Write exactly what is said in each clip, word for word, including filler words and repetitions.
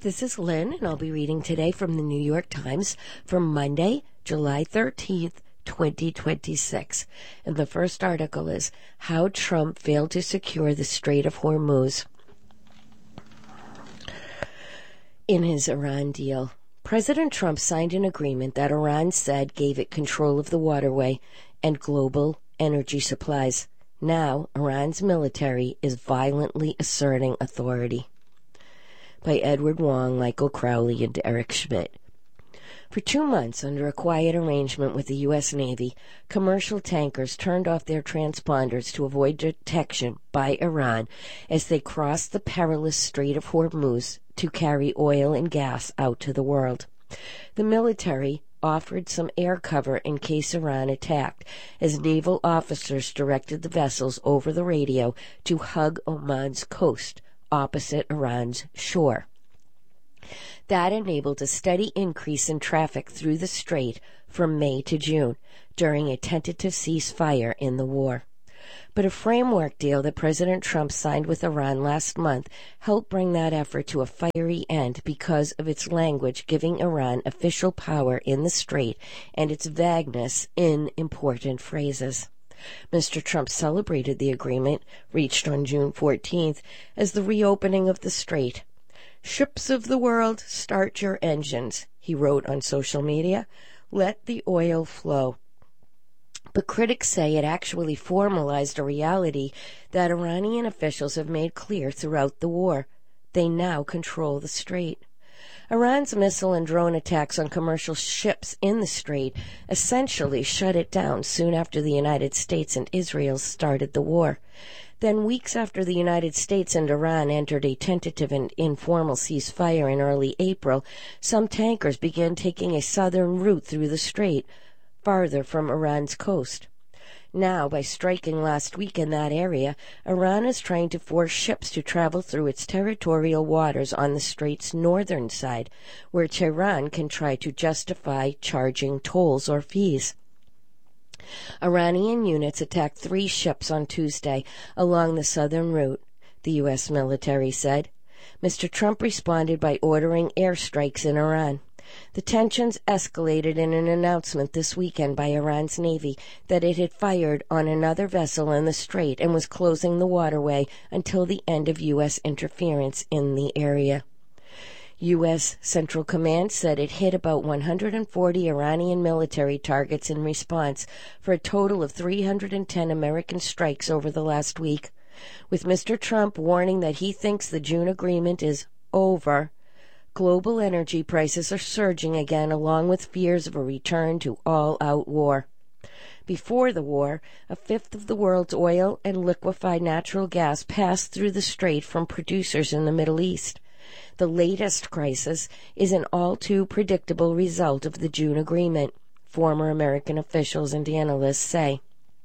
this is Lynn, and I'll be reading today from the New York Times for Monday, July thirteenth, twenty twenty-six. And the first article is How Trump Failed to Secure the Strait of Hormuz. In his Iran deal, President Trump signed an agreement that Iran said gave it control of the waterway and global energy supplies. Now, Iran's military is violently asserting authority. By Edward Wong, Michael Crowley, and Eric Schmidt. For two months, under a quiet arrangement with the U S Navy, commercial tankers turned off their transponders to avoid detection by Iran as they crossed the perilous Strait of Hormuz to carry oil and gas out to the world. The military offered some air cover in case Iran attacked, as naval officers directed the vessels over the radio to hug Oman's coast, opposite Iran's shore. That enabled a steady increase in traffic through the strait from May to June, during a tentative ceasefire in the war. But a framework deal that President Trump signed with Iran last month helped bring that effort to a fiery end because of its language giving Iran official power in the strait and its vagueness in important phrases. Mister Trump celebrated the agreement, reached on June fourteenth, as the reopening of the strait. "Ships of the world, start your engines," he wrote on social media. "Let the oil flow." But critics say it actually formalized a reality that Iranian officials have made clear throughout the war. They now control the strait. Iran's missile and drone attacks on commercial ships in the strait essentially shut it down soon after the United States and Israel started the war. Then, weeks after the United States and Iran entered a tentative and informal ceasefire in early April, some tankers began taking a southern route through the strait, farther from Iran's coast. Now, by striking last week in that area, Iran is trying to force ships to travel through its territorial waters on the strait's northern side, where Tehran can try to justify charging tolls or fees. Iranian units attacked three ships on Tuesday along the southern route, the U S military said. Mister Trump responded by ordering airstrikes in Iran. The tensions escalated in an announcement this weekend by Iran's Navy that it had fired on another vessel in the strait and was closing the waterway until the end of U S interference in the area. U S Central Command said it hit about one hundred forty Iranian military targets in response, for a total of three hundred ten American strikes over the last week. With Mister Trump warning that he thinks the June agreement is over, global energy prices are surging again, along with fears of a return to all-out war. Before the war, a fifth of the world's oil and liquefied natural gas passed through the strait from producers in the Middle East. The latest crisis is an all-too predictable result of the June agreement, former American officials and analysts say.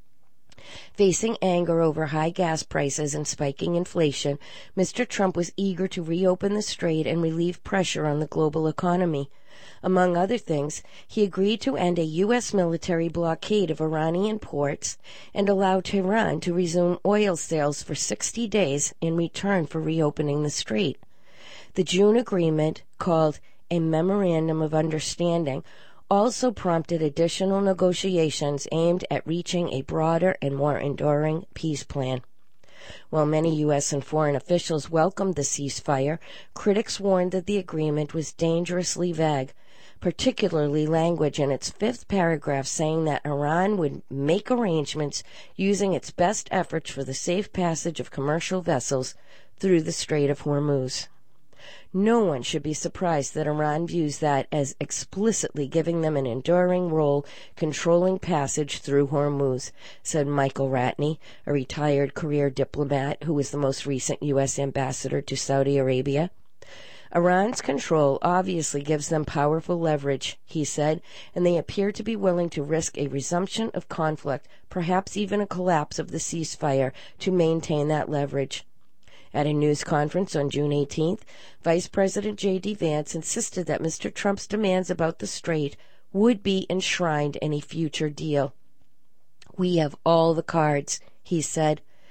Facing anger over high gas prices and spiking inflation, Mister Trump was eager to reopen the strait and relieve pressure on the global economy. Among other things, he agreed to end a U S military blockade of Iranian ports and allow Tehran to resume oil sales for sixty days in return for reopening the strait. The June agreement, called a Memorandum of Understanding, also prompted additional negotiations aimed at reaching a broader and more enduring peace plan. While many U S and foreign officials welcomed the ceasefire, critics warned that the agreement was dangerously vague, particularly language in its fifth paragraph saying that Iran would make arrangements using its best efforts for the safe passage of commercial vessels through the Strait of Hormuz. No one should be surprised that Iran views that as explicitly giving them an enduring role controlling passage through Hormuz, said Michael Ratney, a retired career diplomat who was the most recent U S ambassador to Saudi Arabia. Iran's control obviously gives them powerful leverage, he said, and they appear to be willing to risk a resumption of conflict, perhaps even a collapse of the ceasefire, to maintain that leverage. At a news conference on June eighteenth, Vice President J D Vance insisted that Mister Trump's demands about the strait would be enshrined in a future deal. "We have all the cards," he said.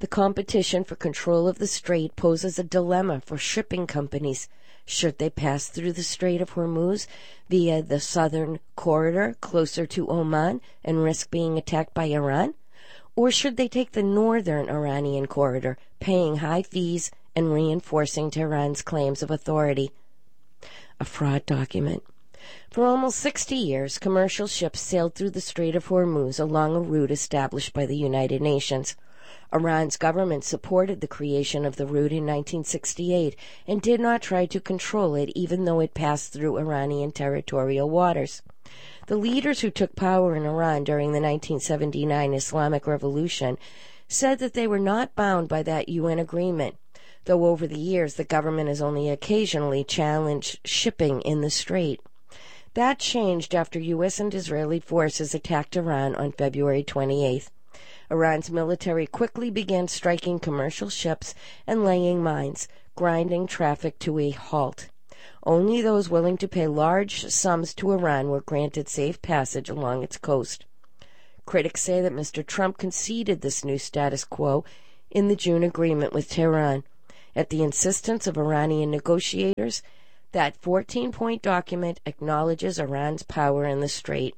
The competition for control of the strait poses a dilemma for shipping companies. Should they pass through the Strait of Hormuz via the southern corridor closer to Oman and risk being attacked by Iran? Or should they take the northern Iranian corridor, paying high fees and reinforcing Tehran's claims of authority? A fraud document. For almost sixty years, commercial ships sailed through the Strait of Hormuz along a route established by the United Nations. Iran's government supported the creation of the route in nineteen sixty-eight and did not try to control it, even though it passed through Iranian territorial waters. The leaders who took power in Iran during the nineteen seventy-nine Islamic Revolution said that they were not bound by that U N agreement, though over the years the government has only occasionally challenged shipping in the strait. That changed after U S and Israeli forces attacked Iran on February twenty-eighth. Iran's military quickly began striking commercial ships and laying mines, grinding traffic to a halt. Only those willing to pay large sums to Iran were granted safe passage along its coast. Critics say that Mister Trump conceded this new status quo in the June agreement with Tehran. At the insistence of Iranian negotiators, that fourteen-point document acknowledges Iran's power in the strait.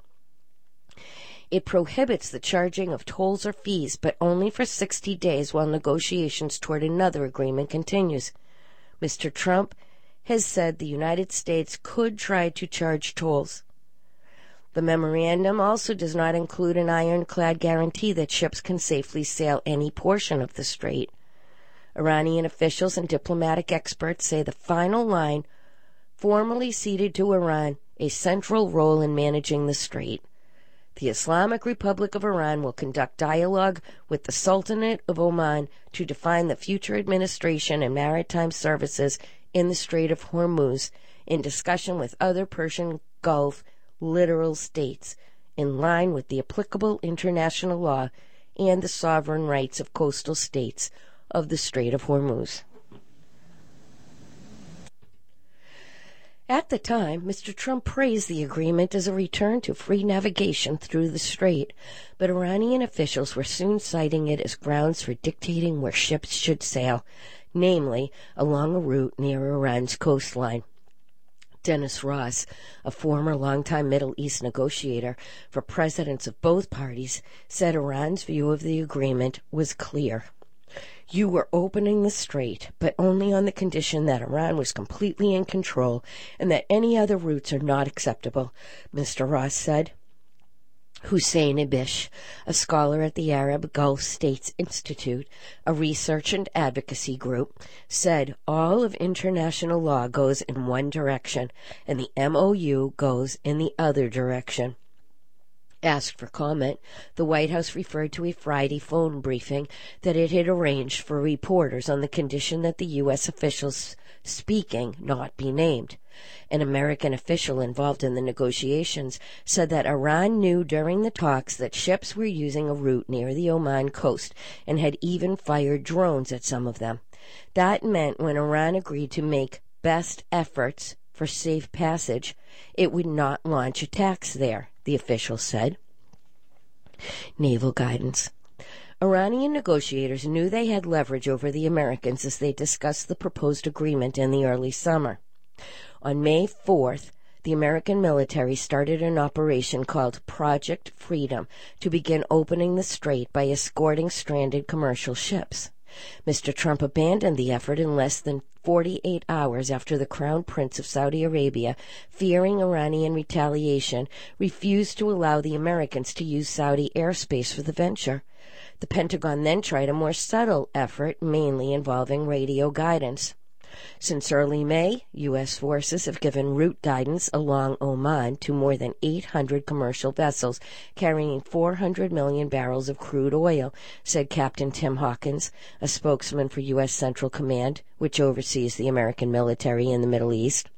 It prohibits the charging of tolls or fees, but only for sixty days while negotiations toward another agreement continues. Mister Trump has said the United States could try to charge tolls. The memorandum also does not include an ironclad guarantee that ships can safely sail any portion of the strait. Iranian officials and diplomatic experts say the final line formally ceded to Iran a central role in managing the strait. The Islamic Republic of Iran will conduct dialogue with the Sultanate of Oman to define the future administration and maritime services in the Strait of Hormuz in discussion with other Persian Gulf littoral states, in line with the applicable international law and the sovereign rights of coastal states of the Strait of Hormuz. At the time, Mister Trump praised the agreement as a return to free navigation through the strait, but Iranian officials were soon citing it as grounds for dictating where ships should sail, namely along a route near Iran's coastline. Dennis Ross, a former longtime Middle East negotiator for presidents of both parties, said Iran's view of the agreement was clear. You were opening the strait, but only on the condition that Iran was completely in control and that any other routes are not acceptable, Mister Ross said. Hussein Ibish, a scholar at the Arab Gulf States Institute, a research and advocacy group, said all of international law goes in one direction and the M O U goes in the other direction. Asked for comment, the White House referred to a Friday phone briefing that it had arranged for reporters on the condition that the U S officials speaking not be named. An American official involved in the negotiations said that Iran knew during the talks that ships were using a route near the Oman coast and had even fired drones at some of them. That meant when Iran agreed to make best efforts for safe passage, it would not launch attacks there, the official said. Naval guidance. Iranian negotiators knew they had leverage over the Americans as they discussed the proposed agreement in the early summer. On May fourth, the American military started an operation called Project Freedom to begin opening the strait by escorting stranded commercial ships. Mister Trump abandoned the effort in less than forty-eight hours after the Crown Prince of Saudi Arabia, fearing Iranian retaliation, refused to allow the Americans to use Saudi airspace for the venture. The Pentagon then tried a more subtle effort, mainly involving radio guidance. Since early May, U S forces have given route guidance along Oman to more than eight hundred commercial vessels carrying four hundred million barrels of crude oil, said Captain Tim Hawkins, a spokesman for U S Central Command, which oversees the American military in the Middle East.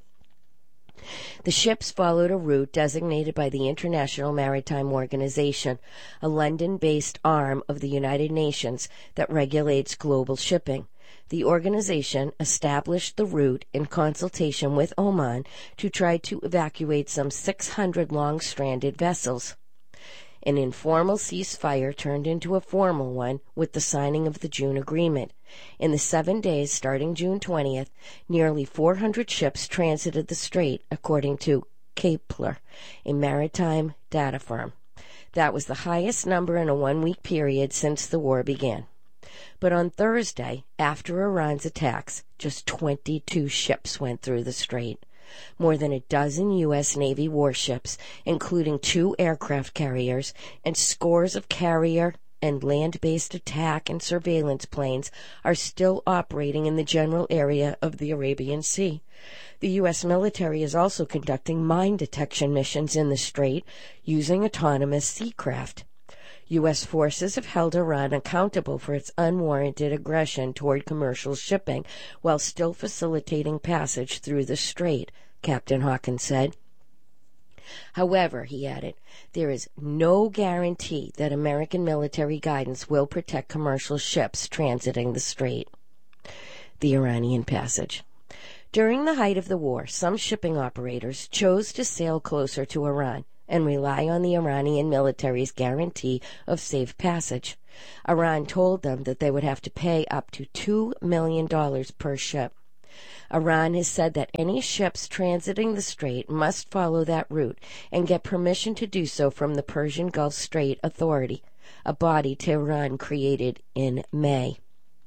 The ships followed a route designated by the International Maritime Organization, a London-based arm of the United Nations that regulates global shipping. The organization established the route in consultation with Oman to try to evacuate some six hundred long-stranded vessels. An informal ceasefire turned into a formal one with the signing of the June agreement. In the seven days starting June twentieth, nearly four hundred ships transited the strait, according to Kepler, a maritime data firm. That was the highest number in a one-week period since the war began. But on Thursday, after Iran's attacks, just twenty-two ships went through the strait. More than a dozen U S Navy warships, including two aircraft carriers, and scores of carrier and land-based attack and surveillance planes are still operating in the general area of the Arabian Sea. The U S military is also conducting mine detection missions in the strait using autonomous sea craft. U S forces have held Iran accountable for its unwarranted aggression toward commercial shipping while still facilitating passage through the strait, Captain Hawkins said. However, he added, there is no guarantee that American military guidance will protect commercial ships transiting the strait. The Iranian passage. During the height of the war, some shipping operators chose to sail closer to Iran and rely on the Iranian military's guarantee of safe passage. Iran told them that they would have to pay up to two million dollars per ship. Iran has said that any ships transiting the strait must follow that route and get permission to do so from the Persian Gulf Strait Authority, a body Tehran created in May.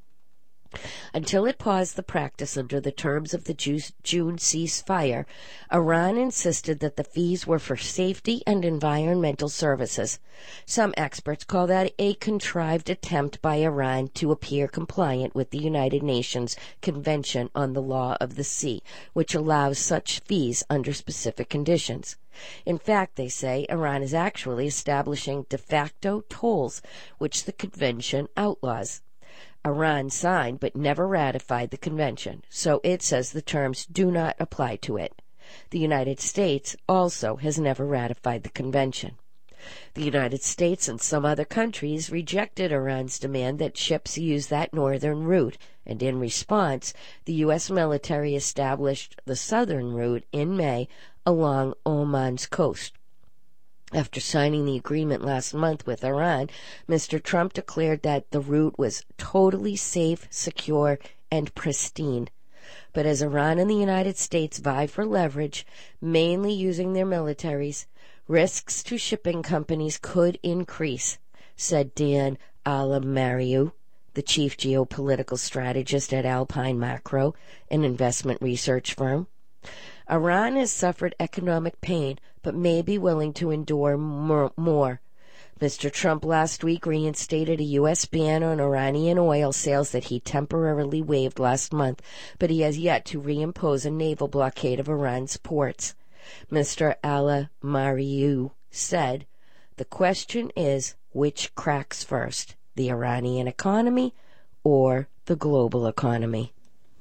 Until it paused the practice under the terms of the June ceasefire, Iran insisted that the fees were for safety and environmental services. Some experts call that a contrived attempt by Iran to appear compliant with the United Nations Convention on the Law of the Sea, which allows such fees under specific conditions. In fact, they say, Iran is actually establishing de facto tolls, which the convention outlaws. Iran signed but never ratified the convention, so it says the terms do not apply to it. The United States also has never ratified the convention. The United States and some other countries rejected Iran's demand that ships use that northern route, and in response, the U S military established the southern route in May along Oman's coast. After signing the agreement last month with Iran, Mister Trump declared that the route was totally safe, secure, and pristine. But as Iran and the United States vie for leverage, mainly using their militaries, risks to shipping companies could increase, said Dan Alamariu, the chief geopolitical strategist at Alpine Macro, an investment research firm. Iran has suffered economic pain, but may be willing to endure more. Mister Trump last week reinstated a U S ban on Iranian oil sales that he temporarily waived last month, but he has yet to reimpose a naval blockade of Iran's ports. Mister Alamariu said, "The question is, which cracks first, the Iranian economy or the global economy?"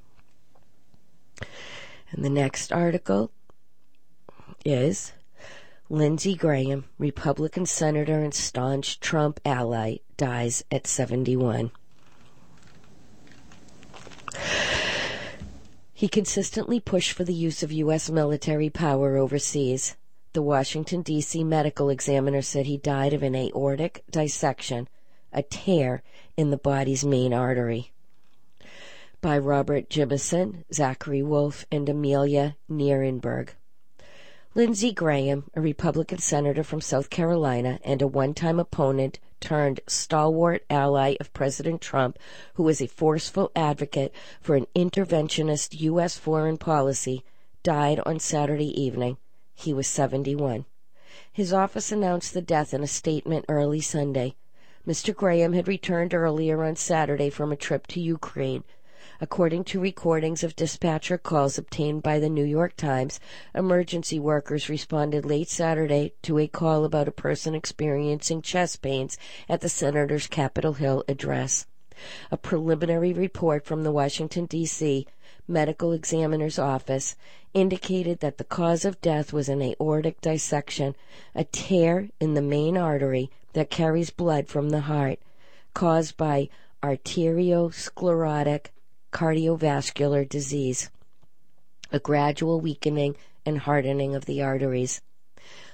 And the next article is Lindsey Graham, Republican senator and staunch Trump ally, dies at seventy-one. He consistently pushed for the use of U S military power overseas. The Washington, D C medical examiner said he died of an aortic dissection, a tear in the body's main artery. By Robert Jimison, Zachary Wolf, and Amelia Nierenberg. Lindsey Graham, a Republican senator from South Carolina and a one-time opponent turned stalwart ally of President Trump, who was a forceful advocate for an interventionist U S foreign policy, died on Saturday evening. He was seventy-one. His office announced the death in a statement early Sunday. Mister Graham had returned earlier on Saturday from a trip to Ukraine. According to recordings of dispatcher calls obtained by the New York Times, emergency workers responded late Saturday to a call about a person experiencing chest pains at the senator's Capitol Hill address. A preliminary report from the Washington, D C medical examiner's office indicated that the cause of death was an aortic dissection, a tear in the main artery that carries blood from the heart, caused by arteriosclerotic cardiovascular disease, a gradual weakening and hardening of the arteries.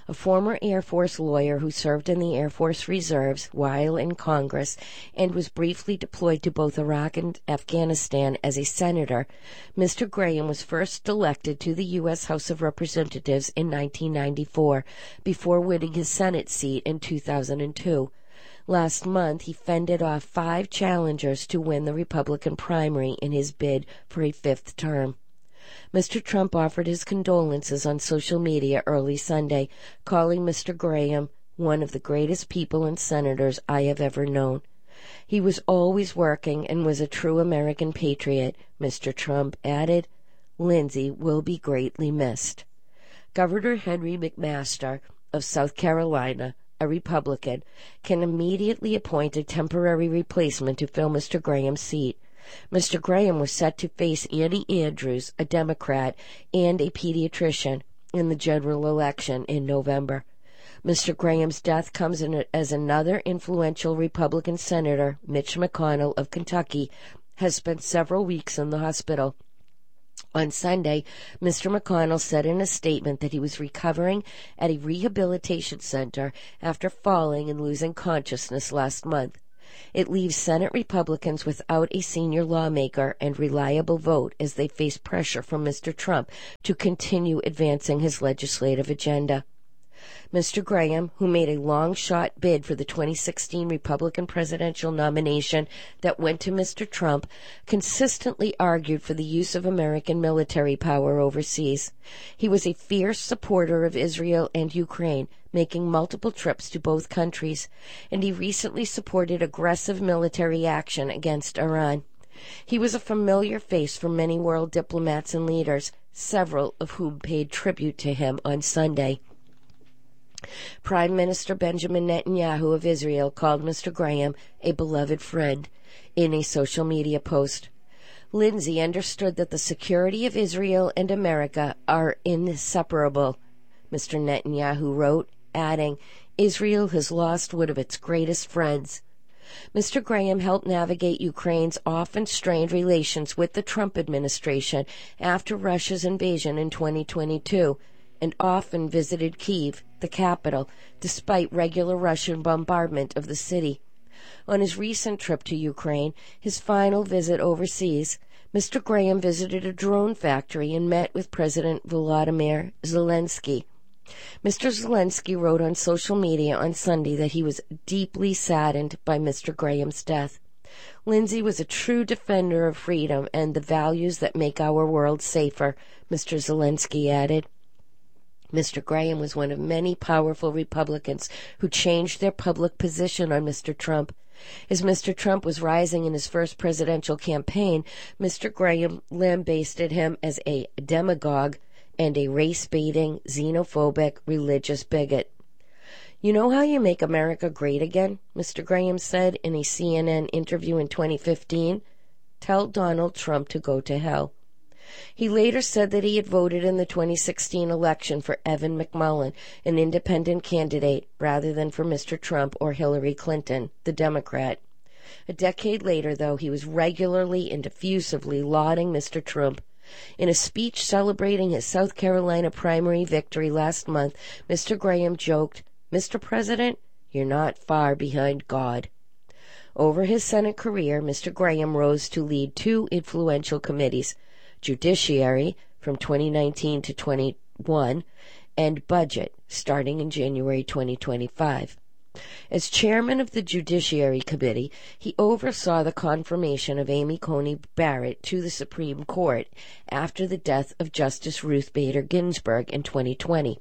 a former Air Force lawyer who served in the Air Force Reserves while in Congress and was briefly deployed to both Iraq and Afghanistan as a senator. Mister Graham was first elected to the U S House of Representatives in nineteen ninety-four, before winning his Senate seat in two thousand two. Last month, he fended off five challengers to win the Republican primary in his bid for a fifth term. Mister Trump offered his condolences on social media early Sunday, calling Mister Graham one of the greatest people and senators I have ever known. He was always working and was a true American patriot, Mister Trump added. Lindsey will be greatly missed. Governor Henry McMaster of South Carolina, a Republican, can immediately appoint a temporary replacement to fill Mister Graham's seat. Mister Graham was set to face Annie Andrews, a Democrat and a pediatrician, in the general election in November. Mister Graham's death comes in as another influential Republican senator, Mitch McConnell of Kentucky, has spent several weeks in the hospital. On Sunday, Mister McConnell said in a statement that he was recovering at a rehabilitation center after falling and losing consciousness last month. It leaves Senate Republicans without a senior lawmaker and reliable vote as they face pressure from Mister Trump to continue advancing his legislative agenda. Mister Graham, who made a long-shot bid for the twenty sixteen Republican presidential nomination that went to Mister Trump, consistently argued for the use of American military power overseas. He was a fierce supporter of Israel and Ukraine, making multiple trips to both countries, and he recently supported aggressive military action against Iran. He was a familiar face for many world diplomats and leaders, several of whom paid tribute to him on Sunday. Prime Minister Benjamin Netanyahu of Israel called Mister Graham a beloved friend in a social media post. Lindsey understood that the security of Israel and America are inseparable, Mister Netanyahu wrote, adding, Israel has lost one of its greatest friends. Mister Graham helped navigate Ukraine's often strained relations with the Trump administration after Russia's invasion in twenty twenty-two, and often visited Kyiv, the capital, despite regular Russian bombardment of the city. On his recent trip to Ukraine, his final visit overseas, Mister Graham visited a drone factory and met with President Volodymyr Zelensky. Mister Zelensky wrote on social media on Sunday that he was deeply saddened by Mister Graham's death. Lindsey was a true defender of freedom and the values that make our world safer, Mister Zelensky added. Mister Graham was one of many powerful Republicans who changed their public position on Mister Trump. As Mister Trump was rising in his first presidential campaign, Mister Graham lambasted him as a demagogue and a race-baiting, xenophobic, religious bigot. You know how you make America great again? Mister Graham said in a C N N interview in twenty fifteen. Tell Donald Trump to go to hell. He later said that he had voted in the twenty sixteen election for Evan McMullin, an independent candidate, rather than for Mister Trump or Hillary Clinton, the Democrat. A decade later, though, he was regularly and effusively lauding Mister Trump. In a speech celebrating his South Carolina primary victory last month, Mister Graham joked, Mister President, you're not far behind God. Over his Senate career, Mister Graham rose to lead two influential committees, Judiciary from twenty nineteen to twenty-one, and Budget starting in January twenty twenty-five. As chairman of the Judiciary Committee, he oversaw the confirmation of Amy Coney Barrett to the Supreme Court after the death of Justice Ruth Bader Ginsburg in twenty twenty.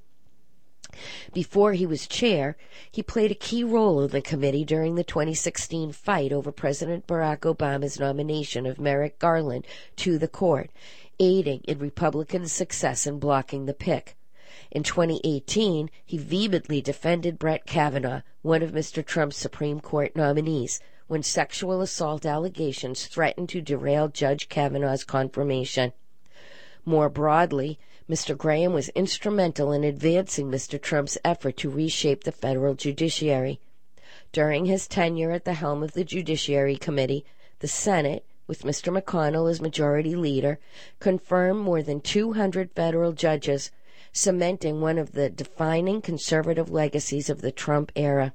Before he was chair, he played a key role in the committee during the twenty sixteen fight over President Barack Obama's nomination of Merrick Garland to the court, aiding in Republicans' success in blocking the pick. In twenty eighteen, he vehemently defended Brett Kavanaugh, one of Mister Trump's Supreme Court nominees, when sexual assault allegations threatened to derail Judge Kavanaugh's confirmation. More broadly, Mister Graham was instrumental in advancing Mister Trump's effort to reshape the federal judiciary. During his tenure at the helm of the Judiciary Committee, the Senate, with Mister McConnell as majority leader, confirmed more than two hundred federal judges, cementing one of the defining conservative legacies of the Trump era.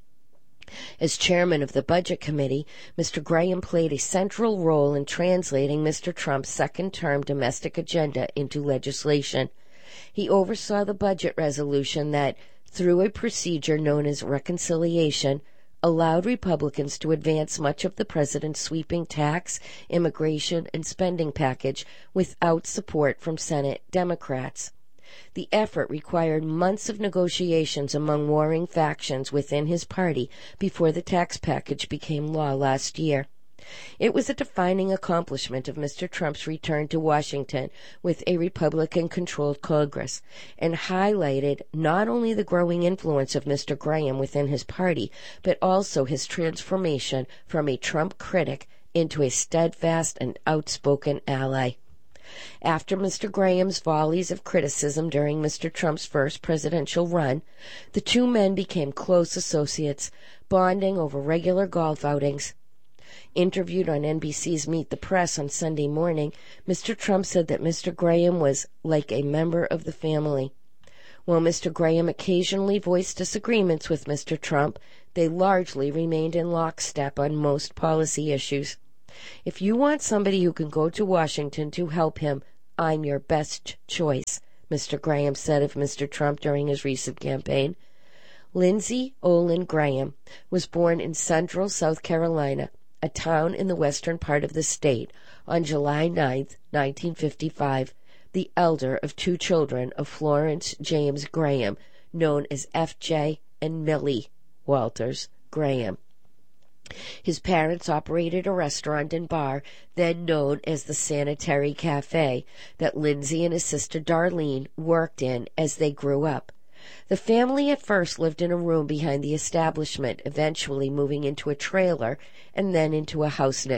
As chairman of the Budget Committee, Mister Graham played a central role in translating Mister Trump's second-term domestic agenda into legislation. He oversaw the budget resolution that, through a procedure known as reconciliation, allowed Republicans to advance much of the president's sweeping tax, immigration, and spending package without support from Senate Democrats. The effort required months of negotiations among warring factions within his party before the tax package became law last year. It was a defining accomplishment of Mister Trump's return to Washington with a Republican-controlled Congress, and highlighted not only the growing influence of Mister Graham within his party, but also his transformation from a Trump critic into a steadfast and outspoken ally. After Mister Graham's volleys of criticism during Mister Trump's first presidential run, the two men became close associates, bonding over regular golf outings. Interviewed on N B C's Meet the Press on Sunday morning, Mister Trump said that Mister Graham was like a member of the family. While Mister Graham occasionally voiced disagreements with Mister Trump, they largely remained in lockstep on most policy issues. "If you want somebody who can go to Washington to help him, I'm your best choice," Mister Graham said of Mister Trump during his recent campaign. Lindsey Olin Graham was born in Central South Carolina, a town in the western part of the state, on July ninth, nineteen fifty-five, the elder of two children of Florence James Graham, known as F J and Millie Walters Graham. His parents operated a restaurant and bar, then known as the Sanitary Cafe, that Lindsey and his sister Darlene worked in as they grew up. The family at first lived in a room behind the establishment, eventually moving into a trailer and then into a house next